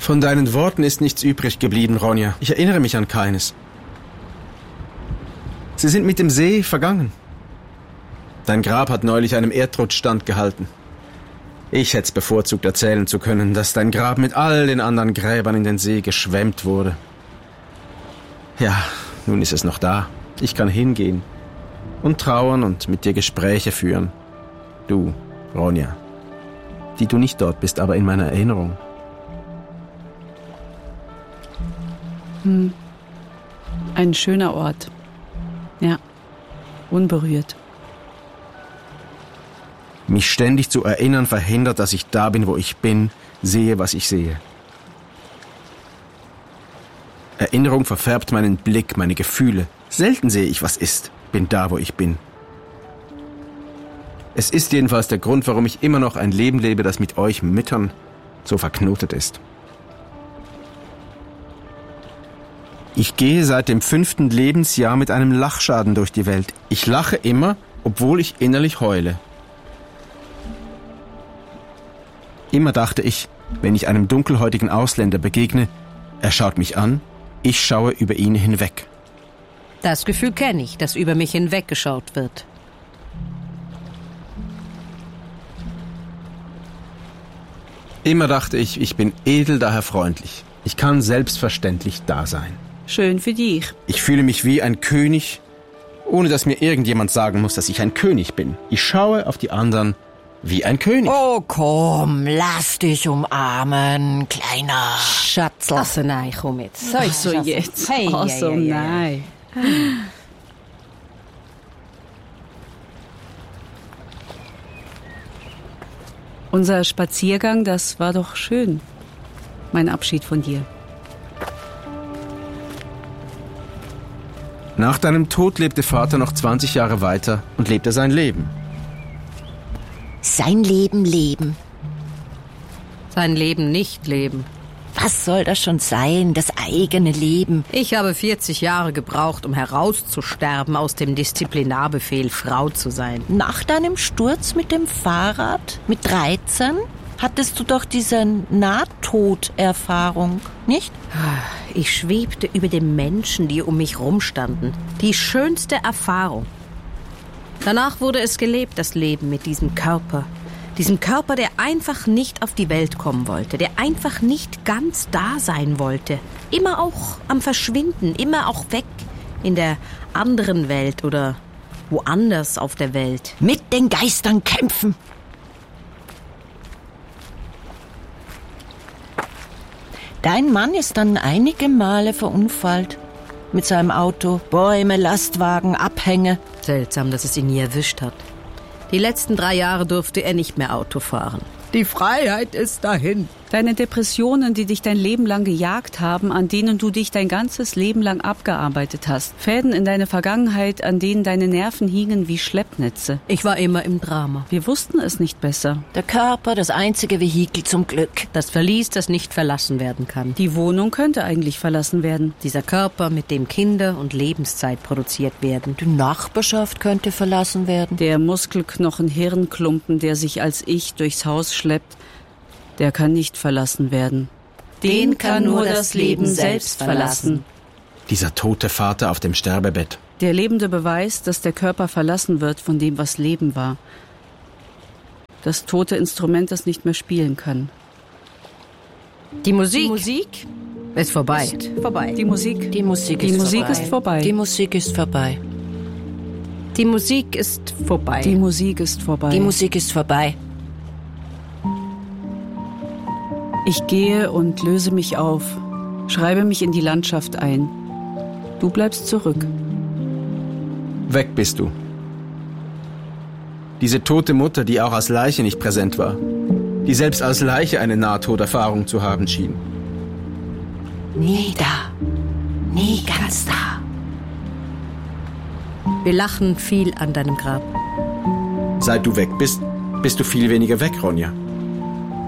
Von deinen Worten ist nichts übrig geblieben, Ronja. Ich erinnere mich an keines. Sie sind mit dem See vergangen. Dein Grab hat neulich einem Erdrutsch standgehalten. Ich hätte es bevorzugt erzählen zu können, dass dein Grab mit all den anderen Gräbern in den See geschwemmt wurde. Ja, nun ist es noch da. Ich kann hingehen und trauern und mit dir Gespräche führen. Du, Ronja, die du nicht dort bist, aber in meiner Erinnerung. Ein schöner Ort. Ja, unberührt. Mich ständig zu erinnern verhindert, dass ich da bin, wo ich bin, sehe, was ich sehe. Erinnerung verfärbt meinen Blick, meine Gefühle. Selten sehe ich, was ist, bin da, wo ich bin. Es ist jedenfalls der Grund, warum ich immer noch ein Leben lebe, das mit euch Müttern so verknotet ist. Ich gehe seit dem 5. Lebensjahr mit einem Lachschaden durch die Welt. Ich lache immer, obwohl ich innerlich heule. Immer dachte ich, wenn ich einem dunkelhäutigen Ausländer begegne, er schaut mich an, ich schaue über ihn hinweg. Das Gefühl kenne ich, dass über mich hinweggeschaut wird. Immer dachte ich, ich bin edel, daher freundlich. Ich kann selbstverständlich da sein. Schön für dich. Ich fühle mich wie ein König, ohne dass mir irgendjemand sagen muss, dass ich ein König bin. Ich schaue auf die anderen wie ein König. Oh komm, lass dich umarmen, Kleiner. Schatz, lass nein, komm jetzt. Also jetzt. Hey, Also nein. Unser Spaziergang, das war doch schön. Mein Abschied von dir. Nach deinem Tod lebte Vater noch 20 Jahre weiter und lebte sein Leben. Sein Leben leben. Sein Leben nicht leben. Was soll das schon sein, das eigene Leben? Ich habe 40 Jahre gebraucht, um herauszusterben aus dem Disziplinarbefehl, Frau zu sein. Nach deinem Sturz mit dem Fahrrad, mit 13, hattest du doch diese Nahtoderfahrung, nicht? Ich schwebte über den Menschen, die um mich rumstanden. Die schönste Erfahrung. Danach wurde es gelebt, das Leben mit diesem Körper. Diesem Körper, der einfach nicht auf die Welt kommen wollte, der einfach nicht ganz da sein wollte. Immer auch am Verschwinden, immer auch weg in der anderen Welt oder woanders auf der Welt. Mit den Geistern kämpfen. Dein Mann ist dann einige Male verunfallt. Mit seinem Auto, Bäume, Lastwagen, Abhänge. Seltsam, dass es ihn nie erwischt hat. Die letzten 3 Jahre durfte er nicht mehr Auto fahren. Die Freiheit ist dahin. Deine Depressionen, die dich dein Leben lang gejagt haben, an denen du dich dein ganzes Leben lang abgearbeitet hast. Fäden in deine Vergangenheit, an denen deine Nerven hingen wie Schleppnetze. Ich war immer im Drama. Wir wussten es nicht besser. Der Körper, das einzige Vehikel zum Glück. Das Verlies, das nicht verlassen werden kann. Die Wohnung könnte eigentlich verlassen werden. Dieser Körper, mit dem Kinder und Lebenszeit produziert werden. Die Nachbarschaft könnte verlassen werden. Der Muskelknochen-Hirnklumpen, der sich als Ich durchs Haus schleppt, der kann nicht verlassen werden. Den kann nur das Leben selbst verlassen. Dieser tote Vater auf dem Sterbebett. Der lebende Beweis, dass der Körper verlassen wird von dem, was Leben war. Das tote Instrument, das nicht mehr spielen kann. Die Musik ist vorbei. Die Musik Die Musik ist vorbei. Die Musik ist vorbei. Die Musik ist vorbei. Die Musik ist vorbei. Die Musik ist vorbei. Ich gehe und löse mich auf, schreibe mich in die Landschaft ein. Du bleibst zurück. Weg bist du. Diese tote Mutter, die auch als Leiche nicht präsent war. Die selbst als Leiche eine Nahtoderfahrung zu haben schien. Nie da. Nie ganz da. Wir lachen viel an deinem Grab. Seit du weg bist, bist du viel weniger weg, Ronja.